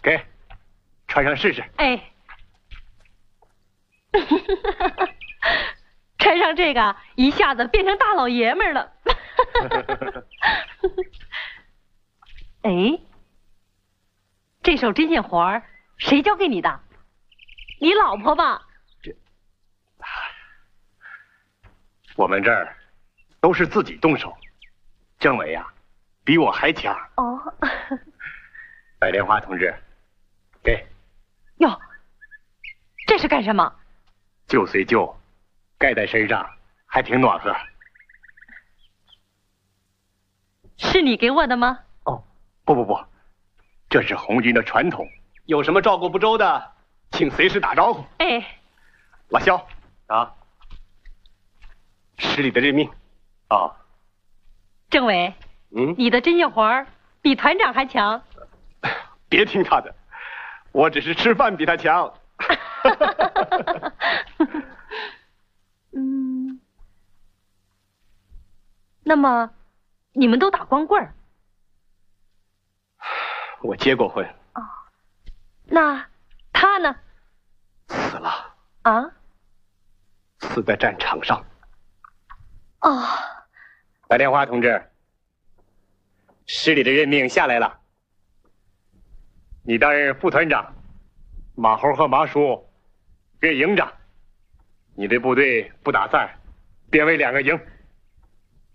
给，穿上试试。 哎，穿上这个，一下子变成大老爷们儿了。哎，这手针线活儿谁教给你的？你老婆吧？ 我们这儿都是自己动手，政委呀，比我还强。 哦， 白莲花同志，给。 哟，这是干什么？ 旧虽旧，盖在身上还挺暖和。 是你给我的吗？ 哦，不，这是红军的传统，有什么照顾不周的，请随时打招呼。 哎， 老肖啊，师里的任命。哦， 政委，你的针线活儿比团长还强。 别听他的，我只是吃饭比他强。 那么你们都打光棍儿？ 我结过婚。 哦，那他呢？ 死了。 啊？ 死在战场上。 哦。 白莲花同志，师里的任命下来了，你担任副团长，马猴和马叔任营长，你的部队不打散，编为2个营。